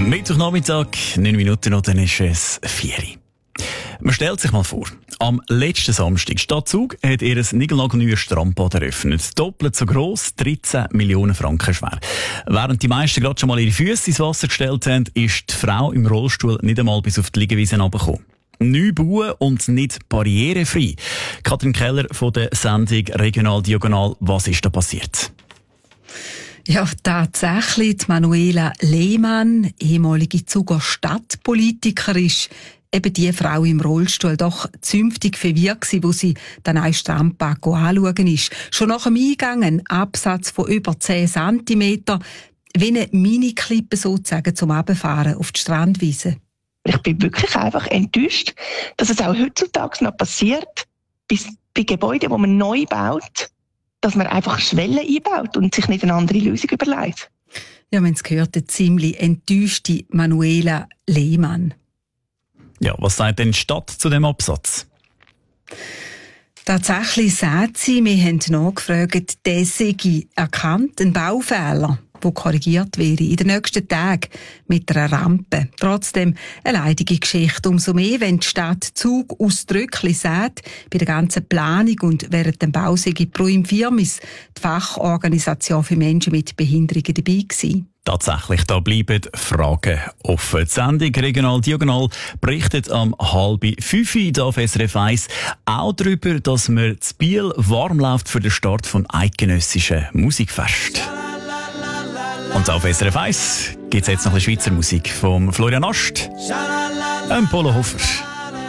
Mittwochnachmittag, 9 Minuten und dann ist es 4 Uhr. Man stellt sich mal vor, am letzten Samstag, Stadt Zug hat ihr niegelnagelneues Strandbad eröffnet. Doppelt so gross, 13 Millionen Franken schwer. Während die meisten gerade schon mal ihre Füße ins Wasser gestellt haben, ist die Frau im Rollstuhl nicht einmal bis auf die Liegewiese runtergekommen. Neu bauen und nicht barrierefrei. Katrin Keller von der Sendung Regional Diagonal. Was ist da passiert? Ja, tatsächlich. Die Manuela Lehmann, ehemalige Zuger Stadtpolitiker, ist eben die Frau im Rollstuhl doch zünftig verwirrt gewesen, wo sie den neuen Strandbad anschauen ist. Schon nach dem Eingang ein Absatz von über 10 cm, wie eine Mini-Klippe sozusagen zum Runterfahren auf die Strandwiese. Ich bin wirklich einfach enttäuscht, dass es auch heutzutage noch passiert, bei Gebäuden, die man neu baut, dass man einfach Schwellen einbaut und sich nicht eine andere Lösung überlegt. Ja, man gehört, eine ziemlich enttäuschte Manuela Lehmann. Ja, was sagt denn die Stadt zu dem Absatz? Tatsächlich sagt sie, wir haben nachgefragt, der sei erkannt, ein Baufehler, der korrigiert werde in den nächsten Tagen mit einer Rampe. Trotzdem eine leidige Geschichte. Umso mehr, wenn die Stadt Zug ausdrücklich sagt, bei der ganzen Planung und während dem Bau sei Pro Infirmis die Fachorganisation für Menschen mit Behinderungen dabei gewesen. Tatsächlich, da bleiben Fragen offen. Die Sendung Regional Diagonal berichtet am 4:30 auf SRF 1 auch darüber, dass man in Biel warm läuft für den Start von eidgenössischen Musikfest. Und auf SRF 1 gibt es jetzt noch ein bisschen Schweizer Musik vom Florian Ast, Polo Hofer.